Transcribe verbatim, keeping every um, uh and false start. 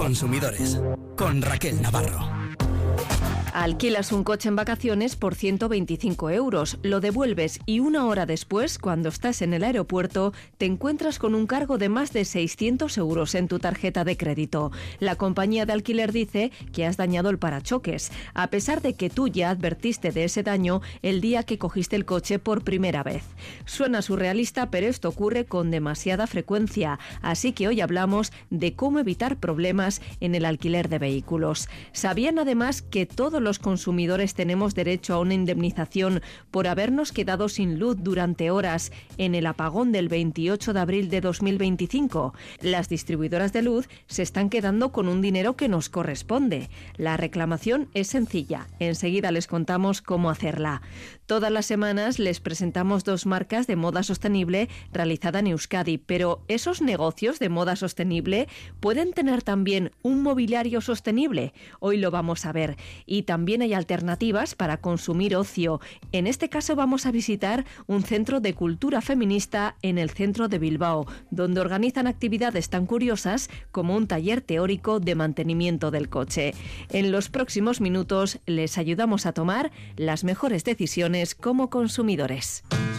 Consumidores, con Raquel Navarro. Alquilas un coche en vacaciones por ciento veinticinco euros, lo devuelves y una hora después, cuando estás en el aeropuerto, te encuentras con un cargo de más de seiscientos euros en tu tarjeta de crédito. La compañía de alquiler dice que has dañado el parachoques, a pesar de que tú ya advertiste de ese daño el día que cogiste el coche por primera vez. Suena surrealista, pero esto ocurre con demasiada frecuencia, así que hoy hablamos de cómo evitar problemas en el alquiler de vehículos. ¿Sabían además que todos los consumidores tenemos derecho a una indemnización por habernos quedado sin luz durante horas en el apagón del veintiocho de abril de dos mil veinticinco? Las distribuidoras de luz se están quedando con un dinero que nos corresponde. La reclamación es sencilla. Enseguida les contamos cómo hacerla. Todas las semanas les presentamos dos marcas de moda sostenible realizada en Euskadi, pero ¿esos negocios de moda sostenible pueden tener también un mobiliario sostenible? Hoy lo vamos a ver. Y también hay alternativas para consumir ocio. En este caso vamos a visitar un centro de cultura feminista en el centro de Bilbao, donde organizan actividades tan curiosas como un taller teórico de mantenimiento del coche. En los próximos minutos les ayudamos a tomar las mejores decisiones como consumidores.